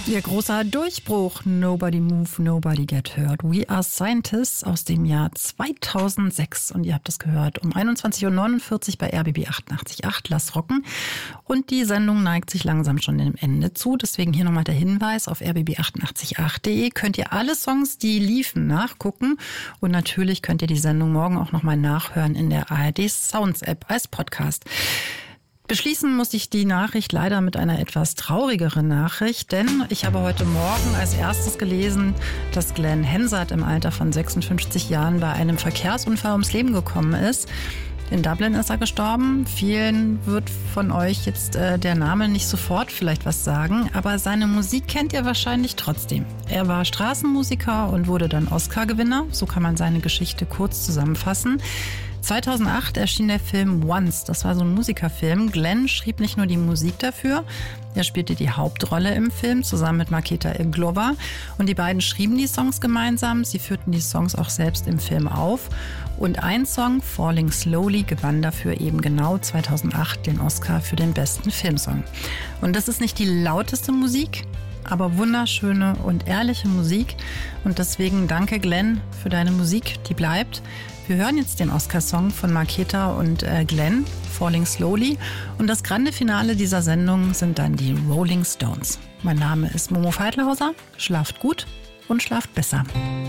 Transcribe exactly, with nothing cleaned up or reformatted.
Ihr großer Durchbruch, Nobody Move, Nobody Get Hurt. We Are Scientists aus dem Jahr zweitausendsechs. Und ihr habt es gehört um einundzwanzig Uhr neunundvierzig bei R B B achtundachtzig Komma acht. Lass rocken. Und die Sendung neigt sich langsam schon dem Ende zu. Deswegen hier nochmal der Hinweis: Auf r b b achtundachtzig Komma acht punkt de könnt ihr alle Songs, die liefen, nachgucken. Und natürlich könnt ihr die Sendung morgen auch nochmal nachhören in der A R D Sounds App als Podcast. Beschließen muss ich die Nachricht leider mit einer etwas traurigeren Nachricht, denn ich habe heute Morgen als erstes gelesen, dass Glenn Hansard im Alter von sechsundfünfzig Jahren bei einem Verkehrsunfall ums Leben gekommen ist. In Dublin ist er gestorben. Vielen wird von euch jetzt äh, der Name nicht sofort vielleicht was sagen, aber seine Musik kennt ihr wahrscheinlich trotzdem. Er war Straßenmusiker und wurde dann Oscar-Gewinner. So kann man seine Geschichte kurz zusammenfassen. zweitausendacht erschien der Film Once. Das war so ein Musikerfilm. Glenn schrieb nicht nur die Musik dafür, er spielte die Hauptrolle im Film zusammen mit Markéta Irglová. Und die beiden schrieben die Songs gemeinsam. Sie führten die Songs auch selbst im Film auf. Und ein Song, Falling Slowly, gewann dafür eben genau zweitausendacht den Oscar für den besten Filmsong. Und das ist nicht die lauteste Musik, aber wunderschöne und ehrliche Musik. Und deswegen danke Glenn für deine Musik, die bleibt. Wir hören jetzt den Oscar-Song von Markéta und äh, Glenn, Falling Slowly. Und das grande Finale dieser Sendung sind dann die Rolling Stones. Mein Name ist Momo Feidlhauser. Schlaft gut und schlaft besser.